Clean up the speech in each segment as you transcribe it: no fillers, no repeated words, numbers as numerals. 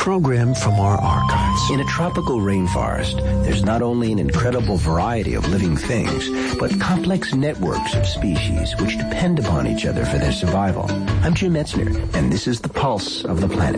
program from our archives. In a tropical rainforest, there's not only an incredible variety of living things, but complex networks of species which depend upon each other for their survival. I'm Jim Metzner, and this is the pulse of the planet.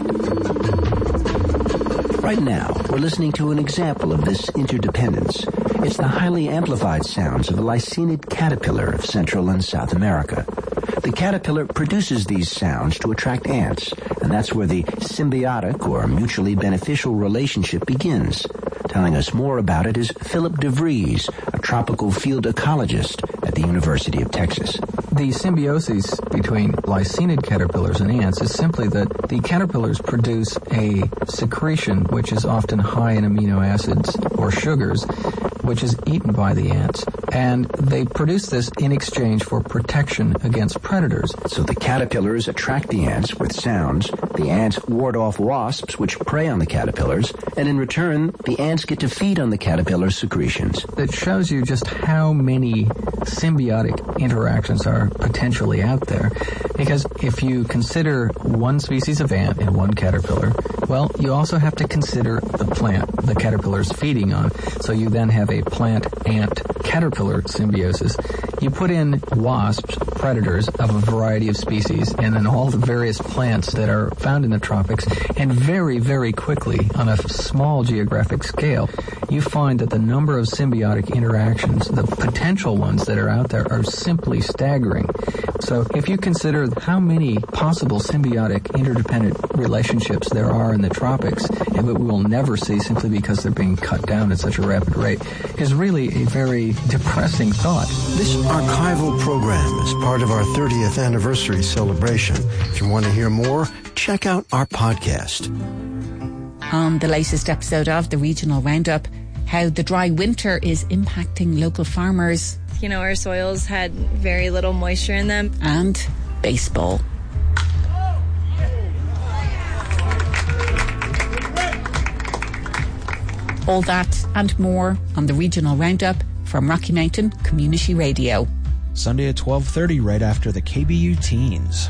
Right now, we're listening to an example of this interdependence. It's the highly amplified sounds of a lycaenid caterpillar of Central and South America. The caterpillar produces these sounds to attract ants, and that's where the symbiotic or mutually beneficial relationship begins. Telling us more about it is Philip DeVries, a tropical field ecologist at the University of Texas. The symbiosis between lycaenid caterpillars and ants is simply that the caterpillars produce a secretion which is often high in amino acids or sugars, which is eaten by the ants. And they produce this in exchange for protection against predators. So the caterpillars attract the ants with sounds, the ants ward off wasps which prey on the caterpillars, and in return, the ants get to feed on the caterpillar's secretions. It shows you just how many symbiotic interactions are potentially out there. Because if you consider one species of ant and one caterpillar, well, you also have to consider the plant the caterpillar's feeding on. So you then have a plant-ant-caterpillar symbiosis. You put in wasps, predators of a variety of species, and then all the various plants that are found in the tropics, and very, very quickly, on a small geographic scale, you find that the number of symbiotic interactions, the potential ones that are out there, are simply staggering. So if you consider how many possible symbiotic interdependent relationships there are in the tropics, and that we will never see simply because they're being cut down at such a rapid rate, is really a very depressing thought. This archival program is part of our 30th anniversary celebration. If you want to hear more, check out our podcast. On the latest episode of the Regional Roundup, how the dry winter is impacting local farmers. You know, our soils had very little moisture in them. And baseball. All that and more on the Regional Roundup from Rocky Mountain Community Radio. Sunday at 12:30, right after the KBU Teens.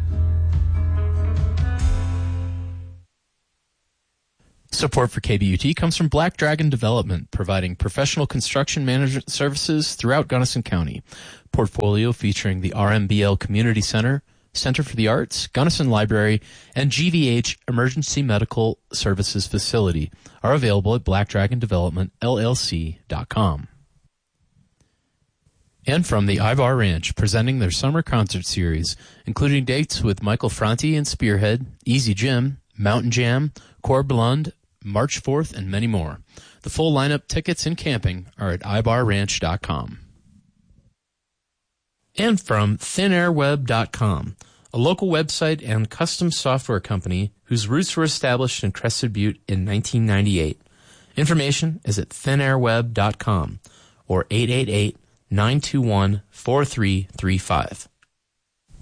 Support for KBUT comes from Black Dragon Development, providing professional construction management services throughout Gunnison County. Portfolio featuring the RMBL Community Center, Center for the Arts, Gunnison Library, and GVH Emergency Medical Services Facility are available at blackdragondevelopmentllc.com. And from the Ivar Ranch, presenting their summer concert series, including dates with Michael Franti and Spearhead, Easy Jim, Mountain Jam, Cor Blund, March 4th, and many more. The full lineup, tickets, and camping are at ibarranch.com. And from thinairweb.com, a local website and custom software company whose roots were established in Crested Butte in 1998. Information is at thinairweb.com or 888-921-4335.